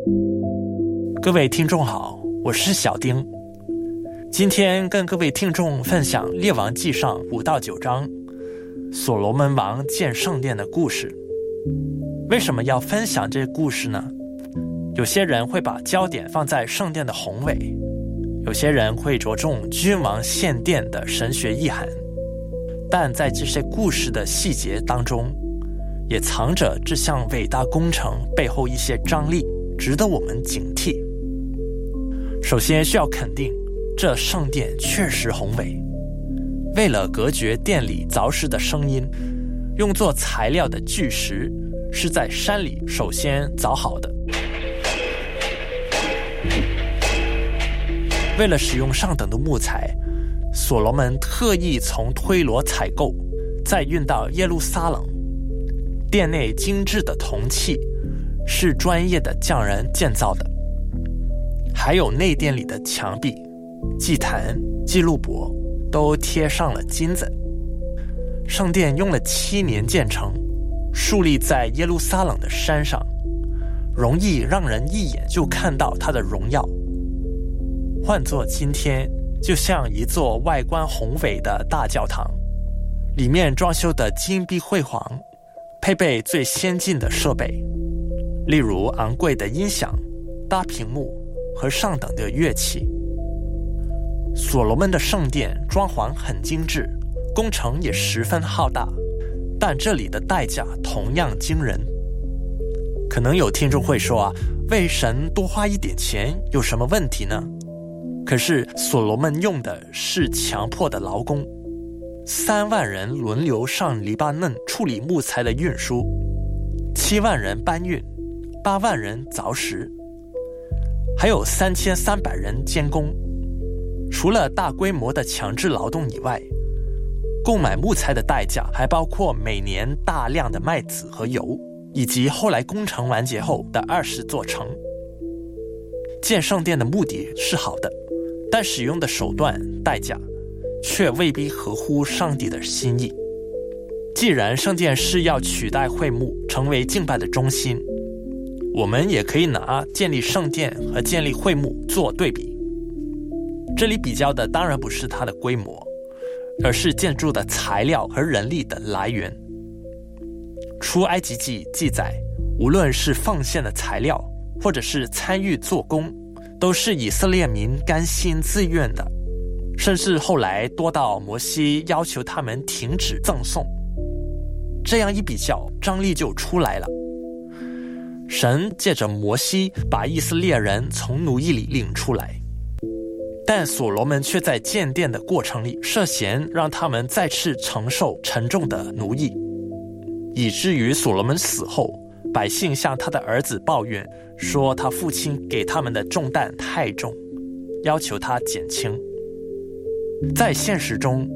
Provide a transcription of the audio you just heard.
各位听众好，我是小丁。今天跟各位听众分享《列王纪上》5到9章所罗门王建圣殿的故事。为什么要分享这个故事呢？有些人会把焦点放在圣殿的宏伟，有些人会着重君王献殿的神学意涵，但在这些故事的细节当中，也藏着这项伟大工程背后一些张力，值得我们警惕。首先需要肯定，这圣殿确实宏伟。为了隔绝殿里凿石的声音，用作材料的巨石是在山里首先凿好的。为了使用上等的木材，所罗门特意从推罗采购，再运到耶路撒冷。殿内精致的铜器是专业的匠人建造的，还有内殿里的墙壁、祭坛、记录簿都贴上了金子。圣殿用了7年建成，树立在耶路撒冷的山上，容易让人一眼就看到它的荣耀。换作今天，就像一座外观宏伟的大教堂，里面装修的金碧辉煌，配备最先进的设备，例如昂贵的音响、大屏幕和上等的乐器。所罗门的圣殿装潢很精致，工程也十分浩大，但这里的代价同样惊人。可能有听众会说为神多花一点钱有什么问题呢？可是所罗门用的是强迫的劳工，3万人轮流上黎巴嫩处理木材的运输，7万人搬运，8万人凿石，还有3300人监工。除了大规模的强制劳动以外，购买木材的代价还包括每年大量的麦子和油，以及后来工程完结后的20座城。建圣殿的目的是好的，但使用的手段、代价却未必合乎上帝的心意。既然圣殿是要取代会幕，成为敬拜的中心，我们也可以拿建立圣殿和建立会幕做对比。这里比较的当然不是它的规模，而是建筑的材料和人力的来源。出埃及记记载，无论是奉献的材料，或者是参与做工，都是以色列民甘心自愿的，甚至后来多到摩西要求他们停止赠送。这样一比较，张力就出来了。神借着摩西把以色列人从奴役里领出来，但所罗门却在建殿的过程里涉嫌让他们再次承受沉重的奴役，以至于所罗门死后，百姓向他的儿子抱怨，说他父亲给他们的重担太重，要求他减轻。在现实中，